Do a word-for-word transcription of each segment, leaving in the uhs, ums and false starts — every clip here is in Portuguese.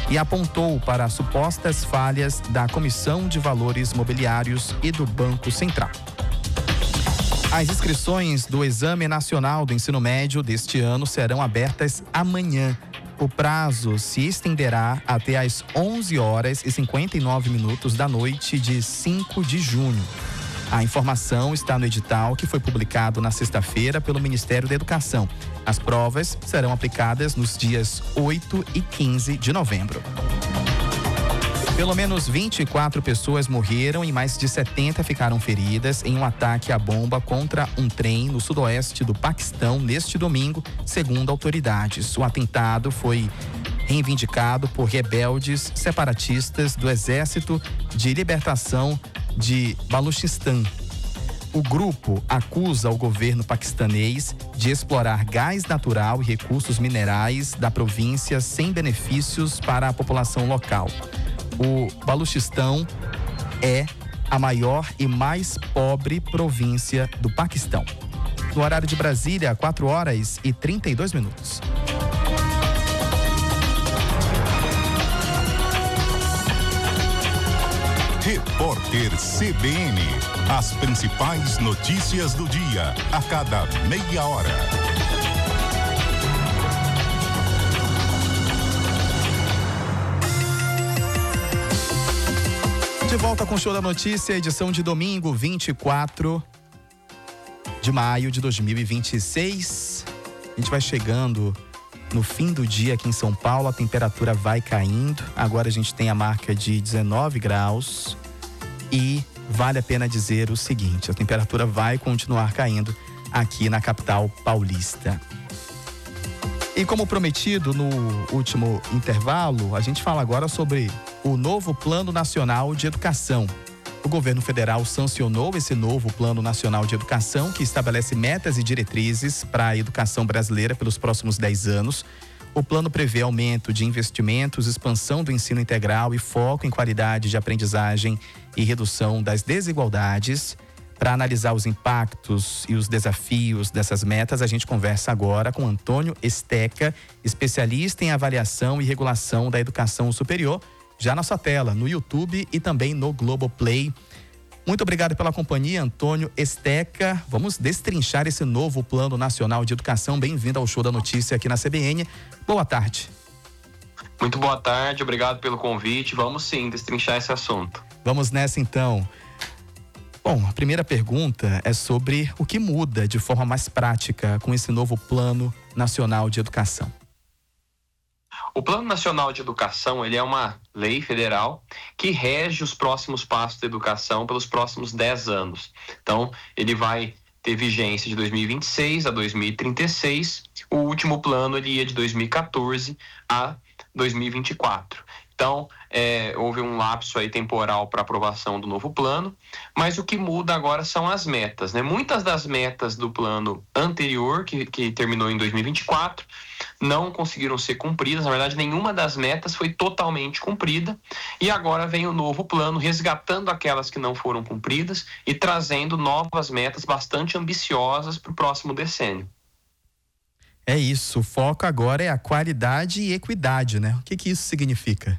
e apontou para supostas falhas da Comissão de Valores Mobiliários e do Banco Central. As inscrições do Exame Nacional do Ensino Médio deste ano serão abertas amanhã. O prazo se estenderá até às onze horas e cinquenta e nove minutos da noite de cinco de junho. A informação está no edital que foi publicado na sexta-feira pelo Ministério da Educação. As provas serão aplicadas nos dias oito e quinze de novembro. Pelo menos vinte e quatro pessoas morreram e mais de setenta ficaram feridas em um ataque à bomba contra um trem no sudoeste do Paquistão neste domingo, segundo autoridades. O atentado foi reivindicado por rebeldes separatistas do Exército de Libertação de Baluchistão. O grupo acusa o governo paquistanês de explorar gás natural e recursos minerais da província sem benefícios para a população local. O Baluchistão é a maior e mais pobre província do Paquistão. No horário de Brasília, quatro horas e trinta e dois minutos. Repórter C B N. As principais notícias do dia, a cada meia hora. De volta com o Show da Notícia, edição de domingo, vinte e quatro de maio de dois mil e vinte e seis. A gente vai chegando no fim do dia aqui em São Paulo, a temperatura vai caindo. Agora a gente tem a marca de dezenove graus e vale a pena dizer o seguinte: a temperatura vai continuar caindo aqui na capital paulista. E como prometido no último intervalo, a gente fala agora sobre o novo Plano Nacional de Educação. O governo federal sancionou esse novo Plano Nacional de Educação, que estabelece metas e diretrizes para a educação brasileira pelos próximos dez anos. O plano prevê aumento de investimentos, expansão do ensino integral e foco em qualidade de aprendizagem e redução das desigualdades. Para analisar os impactos e os desafios dessas metas, a gente conversa agora com Antônio Esteca, especialista em avaliação e regulação da educação superior, já na sua tela, no YouTube e também no Globoplay. Muito obrigado pela companhia, Antônio Esteca. Vamos destrinchar esse novo Plano Nacional de Educação. Bem-vindo ao Show da Notícia aqui na C B N. Boa tarde. Muito boa tarde, obrigado pelo convite. Vamos sim destrinchar esse assunto. Vamos nessa então. Bom, a primeira pergunta é sobre o que muda de forma mais prática com esse novo Plano Nacional de Educação. O Plano Nacional de Educação, ele é uma lei federal que rege os próximos passos da educação pelos próximos dez anos. Então, ele vai ter vigência de dois mil e vinte e seis a dois mil e trinta e seis. O último plano, ele ia de dois mil e quatorze a dois mil e vinte e quatro. Então, é, houve um lapso aí temporal para aprovação do novo plano, mas o que muda agora são as metas, né? Muitas das metas do plano anterior, que, que terminou em dois mil e vinte e quatro, não conseguiram ser cumpridas. Na verdade, nenhuma das metas foi totalmente cumprida, e agora vem o novo plano resgatando aquelas que não foram cumpridas e trazendo novas metas bastante ambiciosas para o próximo decênio. É isso, o foco agora é a qualidade e equidade, né? O que que isso significa?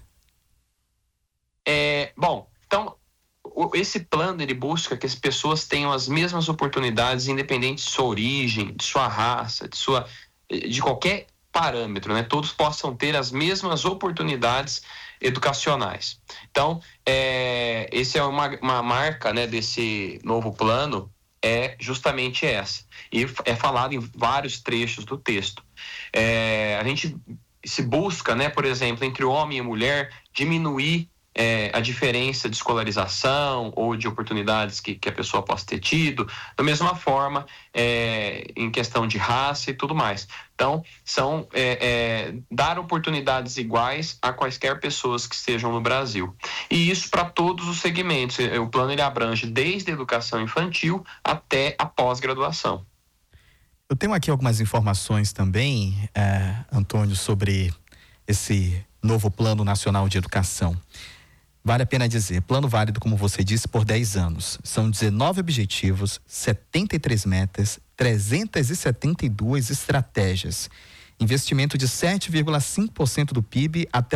É, bom, então, esse plano, ele busca que as pessoas tenham as mesmas oportunidades, independente de sua origem, de sua raça, de, sua, de qualquer parâmetro, né? Todos possam ter as mesmas oportunidades educacionais. Então, é, esse é uma, uma marca, né, desse novo plano, é justamente essa. E é falado em vários trechos do texto. É, a gente se busca, né, por exemplo, entre homem e mulher, diminuir É, a diferença de escolarização ou de oportunidades que, que a pessoa possa ter tido, da mesma forma é, em questão de raça e tudo mais. Então, são é, é, dar oportunidades iguais a quaisquer pessoas que estejam no Brasil. E isso para todos os segmentos. O plano, ele abrange desde a educação infantil até a pós-graduação. Eu tenho aqui algumas informações também, é, Antônio, sobre esse novo Plano Nacional de Educação. Vale a pena dizer, plano válido, como você disse, por dez anos. São dezenove objetivos, setenta e três metas, trezentas e setenta e duas estratégias. Investimento de sete vírgula cinco por cento do P I B até